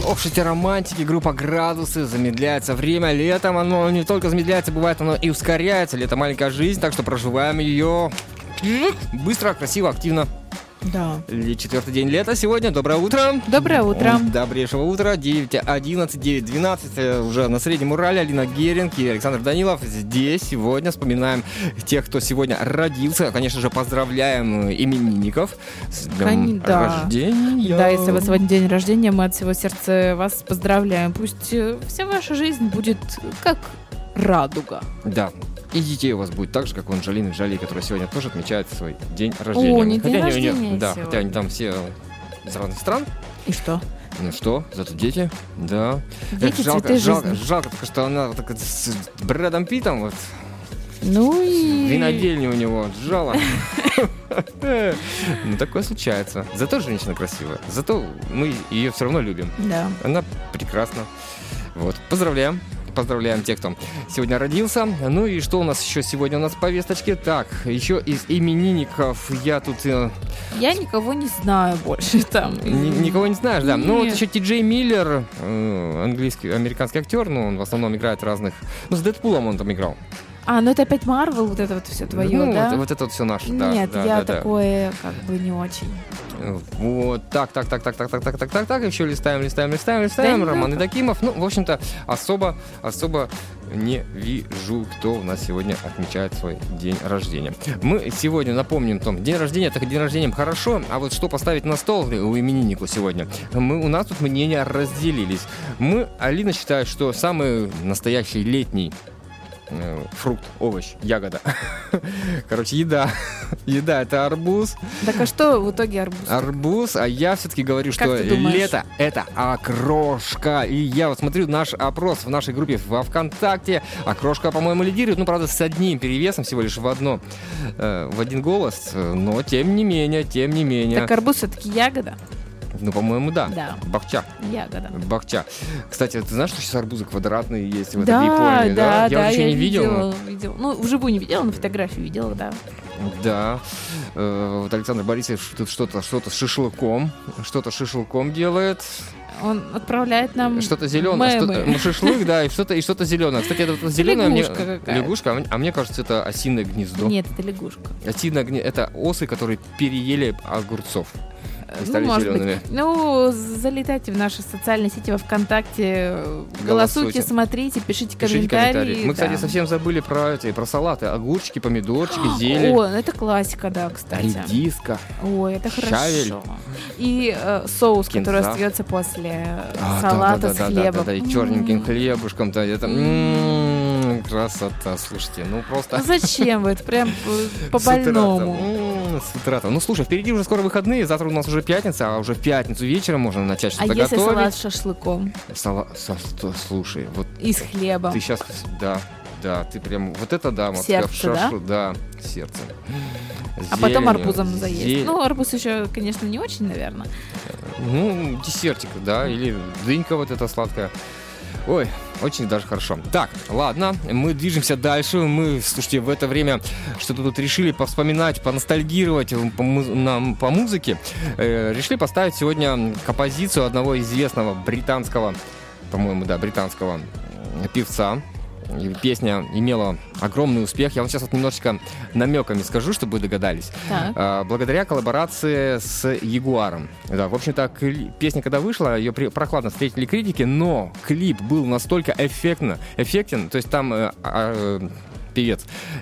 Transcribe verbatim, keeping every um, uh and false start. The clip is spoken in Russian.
Ох, эти романтики, группа «Градусы», замедляется время. Летом оно не только замедляется, бывает оно и ускоряется. Лето — маленькая жизнь, так что проживаем ее быстро, красиво, активно. Да. Четвертый день лета сегодня. Доброе утро. Доброе утро. Добрейшего утра. девять одиннадцать, девять двенадцать. Уже на Среднем Урале. Алина Геринг и Александр Данилов здесь сегодня. Вспоминаем тех, кто сегодня родился. Конечно же, поздравляем именинников с днем да. рождения. Да, если у вас сегодня день рождения, мы от всего сердца вас поздравляем. Пусть вся ваша жизнь будет как радуга. Да. И детей у вас будет так же, как у Анджелины Джоли, которая сегодня тоже отмечает свой день рождения. О, не хотя день они, рождения нет, да, сегодня. хотя они там все из разных стран. И что? Ну что, зато дети, да. Дети, Эх, жалко, цветы жалко, жизни. жалко, только что она вот так вот с Брэдом Питтом вот. Ну и... Винодельня у него сжала. Ну, такое случается. Зато женщина красивая. Зато мы ее все равно любим. Да. Она прекрасна. Вот. Поздравляем. Поздравляем тех, кто сегодня родился. Ну и что у нас еще сегодня у нас в повесточке? Так, еще из именинников я тут... э, Я никого не знаю больше там. ни- никого не знаешь, да. Ну вот Нет. еще Ти Джей Миллер, э, английский, американский актер, но он в основном играет разных... Ну, с Дэдпулом он там играл. А, ну это опять Марвел, вот это вот все твое, ну, да? вот, вот это вот все наше, да. Нет, да, я да, да. такое как бы не очень. Вот, так, так, так, так, так, так, так, так, так, так, еще листаем, листаем, листаем, листаем. Да, Роман да. Едакимов. Ну, в общем-то, особо, особо не вижу, кто у нас сегодня отмечает свой день рождения. Мы сегодня напомним, Том, день рождения, так день рождения хорошо, а вот что поставить на стол у имениннику сегодня? Мы, у нас тут мнения разделились. Мы, Алина считает, что самый настоящий летний э, фрукт, овощ, ягода. Короче, еда. Еда — это арбуз. Так а что в итоге арбуз? Арбуз, а я все-таки говорю, Как что ты думаешь? лето — это окрошка. И я вот смотрю наш опрос в нашей группе во ВКонтакте. Окрошка, по-моему, лидирует, ну, правда, с одним перевесом, всего лишь в одно, э, в один голос. Но, тем не менее, тем не менее. Так арбуз все-таки ягода? Ну, по-моему, да. Да. Бахча. Ягода. Бахча. Кстати, ты знаешь, что сейчас арбузы квадратные есть в, Да, этой Японии? да, Я да, вот еще я не видел. видела, видела. Ну, вживую не видела, но фотографию видела, да. Да. Э, Вот Александр Борисович тут что-то, что-то с шашлыком. Что-то с шашлыком делает. Он отправляет нам Что-то зеленое, мемы. что-то, ну, шашлык, да, и что-то, и что-то зеленое. Кстати, это зеленое мне... Лягушка какая-то. Лягушка, а мне- а мне кажется, это осиное гнездо. Нет, это лягушка. Осиное гнездо. Это осы, которые переели огурцов. И Ну, стали может зелеными. быть. Ну, залетайте в наши социальные сети во ВКонтакте, голосуйте, Голосуйте. смотрите, пишите, Пишите комментарии. комментарии. Мы, кстати, да. совсем забыли про эти, про салаты. Огурчики, помидорчики, зелень, О, ну это классика, да, кстати. редиска. Ой, это щавель. хорошо. И э, соус, Кинза. который остается после э, А, салата да, да, с да, да, хлебом. да, да, и черненьким хлебушком-то. Это м-м, красота. Слушайте, ну просто... Ну зачем вы? Это прям э, по-больному. С утра-то. М, с утра-то. Ну, слушай, впереди уже скоро выходные. Завтра у нас уже пятница, а уже в пятницу вечером можно начать А что-то если салат готовить. с шашлыком Сала- со- что- Слушай, вот и с хлебом? ты сейчас... Да, да, ты прям... Вот это да, Москва, Сердце, в шашу, да? сердце. А потом Зеленью, арбузом заесть. зелень- Ну, арбуз еще, конечно, не очень, наверное. Ну, десертик, да, или дынька вот эта сладкая. Ой, очень даже хорошо. Так, ладно, мы движемся дальше. Мы, слушайте, в это время что-то тут решили повспоминать, поностальгировать по, му- нам, по музыке. Э, решили поставить сегодня композицию одного известного британского, по-моему, да, британского э, певца. И песня имела огромный успех. Я вам сейчас вот немножечко намеками скажу, чтобы вы догадались. Так. А, благодаря коллаборации с Ягуаром. Да, в общем-то, кли- песня, когда вышла, ее при- прохладно встретили критики, но клип был настолько эффектно, эффектен, то есть там э, а, э, певец